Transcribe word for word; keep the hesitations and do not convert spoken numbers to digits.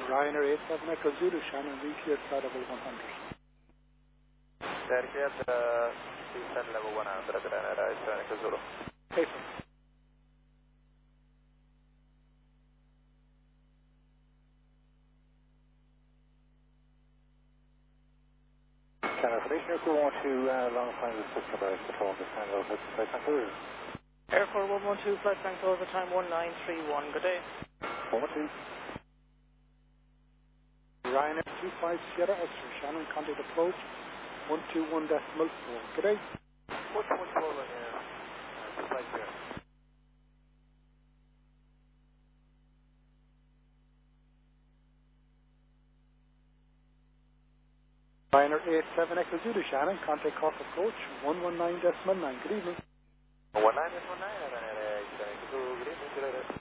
Ryanair eight seven Echo Zulu, Shannon, re-cleared flight level one hundred. They're cleared uh, flight level one hundred at Ryanair eight seven Echo Zulu. Okay, sir. Canada Air Corps one two, uh, long flight with system about control this time over flight control. Air Corps one one two, flight bank over time one nine three one, good day. one one two. Ryanair two five Sierra Extra, Shannon, contact approach one two one decimal four, good day. one two one four Ryanair, uh, flight clear. Ryanair eight seven Echo Zulu, Shannon, contact Cork approach one one nine decimal nine, good evening. one nine decimal nine Ryanair eight seven Echo Zulu, good evening, good evening.